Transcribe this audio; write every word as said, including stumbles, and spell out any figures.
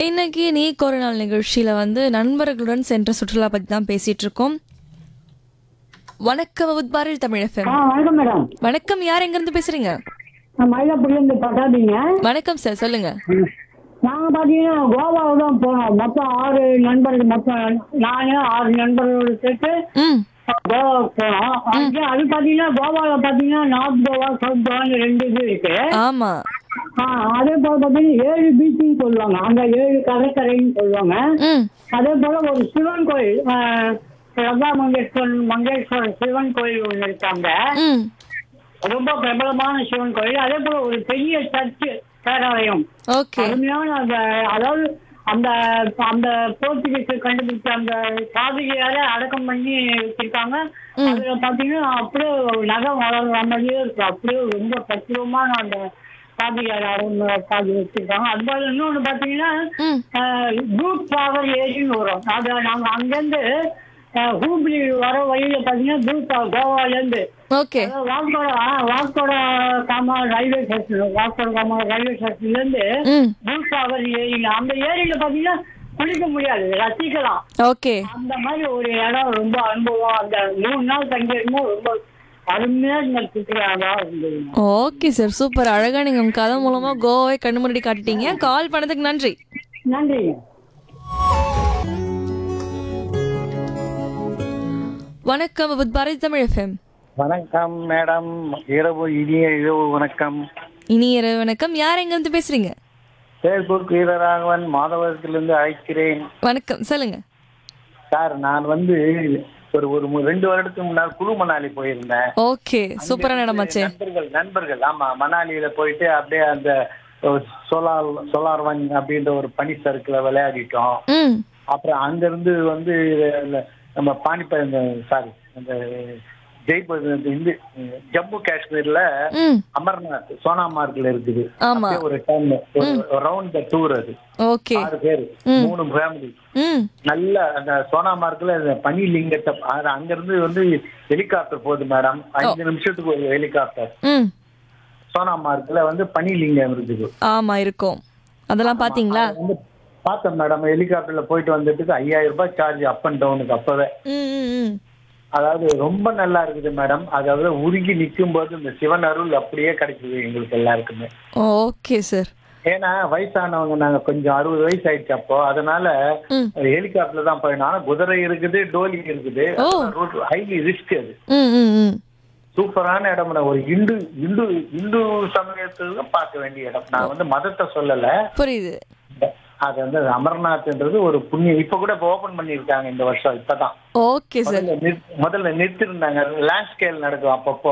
இன்னைக்கு நீ ஒரு நாள் நிகழ்ச்சியில வந்து நண்பர்களுடன் சென்ற சுற்றுலா பத்தி தான் பேசிட்டு இருக்கோம். வணக்கம் உத்பாரில் தமிழ் எஃப்எம். ஆ வணக்கம் மேடம். வணக்கம், யார் எங்க இருந்து பேசுறீங்க? நான் மயிலாப்பூர்லேருந்து பட்டாபிங்க. வணக்கம் சார், சொல்லுங்க. நாங்கள் பார்த்தீங்கன்னா கோவாவை தான் போனோம். மொத்தம் ஆறு நண்பர்கள், மொத்தம் நானு ஆறு நண்பர்களோடு சேர்த்து ம் கோவாவுக்கு போனோம். அங்கே அது பார்த்தீங்கன்னா கோவாவில் பார்த்தீங்கன்னா நார்த் கோவா, சவுத் கோவான்னு ரெண்டு இது இருக்கு. ஆமா. ஆ அதே போல் பார்த்தீங்கன்னா ஏழு பீச்சுன்னு சொல்லுவாங்க, அங்கே ஏழு கடற்கரைன்னு சொல்லுவாங்க. ம் அதே போல் ஒரு சிவன் கோயில், ஆ, லதா மங்கேஷ்வரன் மங்கேஸ்வரன் சிவன் கோயில் ஒன்று இருக்காங்க. ம் ரொம்ப பிரபலமான சிவன் கோயில். அதே போல ஒரு பெரிய சர்ச்சு பேராலயம். ஓகே. அருமையான அந்த அதாவது அந்த அந்த போர்ச்சுகீஸ் கண்டுபிடிச்ச அந்த பாதிரியார அடக்கம் பண்ணி வச்சிருக்காங்க. அதுல பாத்தீங்கன்னா அப்படியே நகை வளர்ற மாதிரியே இருக்கு. அப்படியே ரொம்ப பக்குவமான அந்த பாதிரியார பாதி வச்சிருக்காங்க. அது போல இன்னொன்னு பாத்தீங்கன்னா ம் குரூப் ஃபிளவர் ஏரின்னு வரும். அது நாங்க அங்கிருந்து அஹ், ஹூப்ளி வர வழியில பாத்தீங்கன்னா குரூப் கோவால இருந்து okay. வாக்கோட வாக்கோட gamma railway station வாக்கோட gamma railway ஸ்டேஷன்ல இருந்து ம் பூசாவர் ஏரியில அந்த ஏரியில பாத்தீங்கன்னா குளிக்க முடியாது, ரசிக்கலாம். ஓகே. அந்த மாதிரி ஒரு இடம் ரொம்ப அனுபவம். அந்த மூணு நாள் தங்கியிருந்தோம். ரொம்ப அருமையா இந்த சுற்றுலாவா இருந்தது. Okay sir, super. அழகா நீங்க உங்க கதை மூலமா கோவாவை கண்ணு முன்னாடி காட்டிட்டீங்க. கால் பண்ணதுக்கு நன்றி. நன்றிங்க. வணக்கம் உத்பாரில் தமிழ் எஃப்எம். வணக்கம் மேடம், இரவு இனிய இரவு வணக்கம். இனி இரவு வணக்கம், யார் எங்க இருந்து பேசுறீங்க? பேஸ்புக் வீரராகவன் மாதவரத்திலிருந்து அழைக்கிறேன். வணக்கம், சொல்லுங்க. சார், நான் வந்து ஒரு ஒரு மு- ரெண்டு வருடத்துக்கு முன்னால் குழு மணாலி போயிருந்தேன். ஓகே, சூப்பரான இடமாச்சே. நண்பர்கள் நண்பர்கள் ஆமா, மணாலியில போயிட்டு அப்படியே அந்த சோலார் சோலார் ஒன் அப்படின்ற ஒரு பனி சறுக்குல விளையாடிட்டோம். ம் அப்புறம் அங்கிருந்து வந்து இந்த நம்ம பானிப்ப சாரி அந்த ஜெய்ப்பூர் இந்த ஜம்மு காஷ்மீர்ல ம் அமர்நாத் சோனாமார்க்ல இருக்குது. ஆமா. அப்படியே ஒரு டைம் ஒரு ரவுண்ட் த டூர். அது ஓகே. ஆறு பேர், மூணு ஃபேமிலி. ம் நல்ல அந்த சோனாமார்க்ல பனி லிங்கத்தை அது அங்கிருந்து வந்து ஹெலிகாப்டர் போகுது மேடம். அஞ்சு நிமிஷத்துக்கு ஒரு ஹெலிகாப்டர். ம் சோனாமார்க்ல வந்து பனி லிங்கம் இருக்குது. ஆமா, இருக்கும். அதெல்லாம் பாத்தீங்களா? அது வந்து பார்த்தேன் மேடம். ஹெலிகாப்டர்ல போயிட்டு வந்ததுக்கு ஐயாயிரம் ரூபாய் சார்ஜ் அப் அண்ட் டவுனுக்கு அப்பவே. ம் ம் ம் அதாவது ரொம்ப நல்லா இருக்குது மேடம். அதாவது உருகி நிற்கும் போது இந்த சிவன் அருள் அப்படியே கிடைக்குது எங்களுக்கு எல்லாருக்குமே. Okay sir. ஏன்னா வயசானவங்க நாங்க, கொஞ்சம் அறுபது வயசு ஆயிடுச்சு அப்போ. அதனால ம் ஹெலிகாப்டர்ல தான் போயிடும். ஆனா குதிரை இருக்குது, டோலி இருக்குது. ஓ. Root highly risk. அது ம் ம் ம் சூப்பரான இடம் மேடம். ஒரு இந்து இந்து இந்து சமயத்துல பார்க்க வேண்டிய இடம். நான் வந்து மதத்தை சொல்லல. புரியுது. அது வந்து அமர்நாத்ன்றது ஒரு புண்ணியம். இப்ப கூட ஓபன் பண்ணிருக்காங்க இந்த வருஷம். இப்பதான் ஓகே சார். முதல்ல நிறுத்தி- முதல்ல நிறுத்திருந்தாங்க. லேண்ட் ஸ்கேல் நடக்கும் அப்பப்போ.